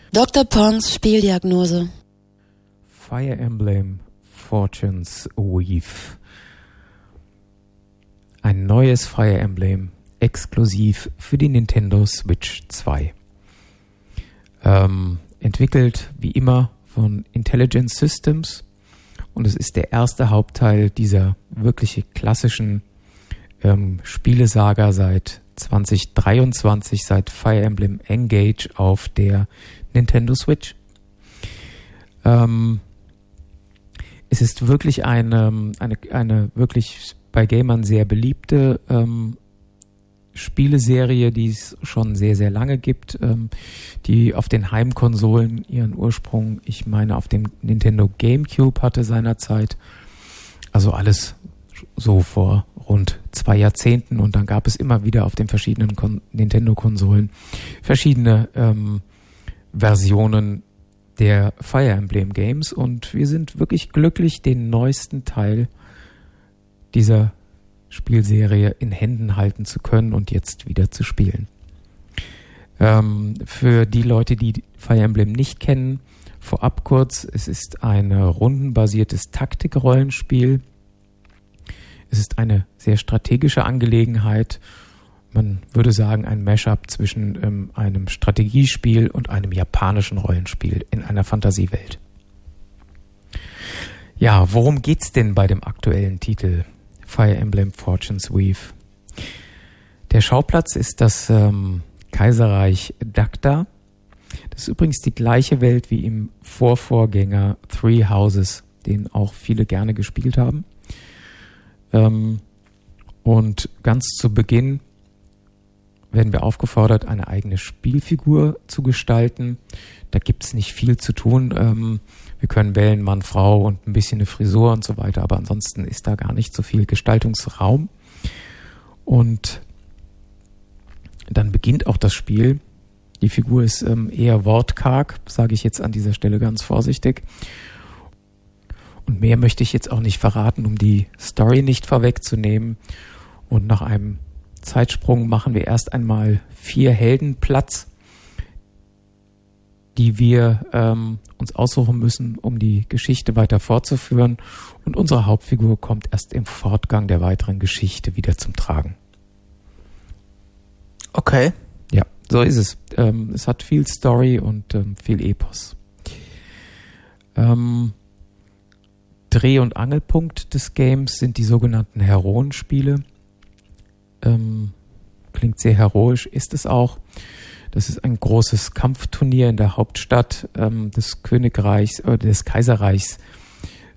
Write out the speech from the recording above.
Dr. Pons Spieldiagnose. Fire Emblem Fortune's Weave. Ein neues Fire Emblem, exklusiv für die Nintendo Switch 2. Entwickelt wie immer von Intelligent Systems, und es ist der erste Hauptteil dieser wirklich klassischen Spielesaga seit 2023, seit Fire Emblem Engage auf der Nintendo Switch. Es ist wirklich eine wirklich bei Gamern sehr beliebte Spieleserie, die es schon sehr, sehr lange gibt, die auf den Heimkonsolen ihren Ursprung, ich meine, auf dem Nintendo GameCube hatte seinerzeit. Also alles so vor rund 2 Jahrzehnten, und dann gab es immer wieder auf den verschiedenen Nintendo-Konsolen verschiedene Versionen der Fire Emblem Games, und wir sind wirklich glücklich, den neuesten Teil dieser Spielserie in Händen halten zu können und jetzt wieder zu spielen. Für die Leute, die Fire Emblem nicht kennen, vorab kurz: Es ist ein rundenbasiertes Taktikrollenspiel. Es ist eine sehr strategische Angelegenheit. Man würde sagen, ein Mashup zwischen einem Strategiespiel und einem japanischen Rollenspiel in einer Fantasiewelt. Ja, worum geht's denn bei dem aktuellen Titel Fire Emblem Fortune's Weave? Der Schauplatz ist das Kaiserreich Dagda. Das ist übrigens die gleiche Welt wie im Vorvorgänger Three Houses, den auch viele gerne gespielt haben. Und ganz zu Beginn werden wir aufgefordert, eine eigene Spielfigur zu gestalten. Da gibt es nicht viel zu tun. Wir können wählen Mann, Frau und ein bisschen eine Frisur und so weiter, aber ansonsten ist da gar nicht so viel Gestaltungsraum. Und dann beginnt auch das Spiel. Die Figur ist eher wortkarg, sage ich jetzt an dieser Stelle ganz vorsichtig. Und mehr möchte ich jetzt auch nicht verraten, um die Story nicht vorwegzunehmen. Und nach einem Zeitsprung machen wir erst einmal 4 Helden Platz, die wir uns aussuchen müssen, um die Geschichte weiter fortzuführen. Und unsere Hauptfigur kommt erst im Fortgang der weiteren Geschichte wieder zum Tragen. Okay. Ja, so ist es. Es hat viel Story und viel Epos. Dreh- und Angelpunkt des Games sind die sogenannten Heroenspiele. Klingt sehr heroisch, ist es auch. Das ist ein großes Kampfturnier in der Hauptstadt des Königreichs oder des Kaiserreichs